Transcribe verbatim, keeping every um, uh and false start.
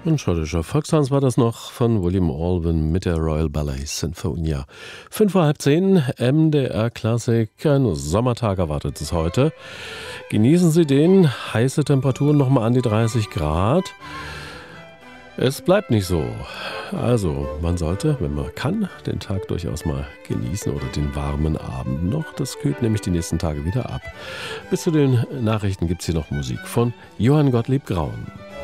Ein schottischer Volkstanz war das noch von William Alwyn mit der Royal Ballet Sinfonia. Fünf vor halb zehn, M D R Klassik. Ein Sommertag erwartet es heute. Genießen Sie den. Heiße Temperaturen nochmal an die dreißig Grad. Es bleibt nicht so. Also, man sollte, wenn man kann, den Tag durchaus mal genießen oder den warmen Abend noch. Das kühlt nämlich die nächsten Tage wieder ab. Bis zu den Nachrichten gibt es hier noch Musik von Johann Gottlieb Graun.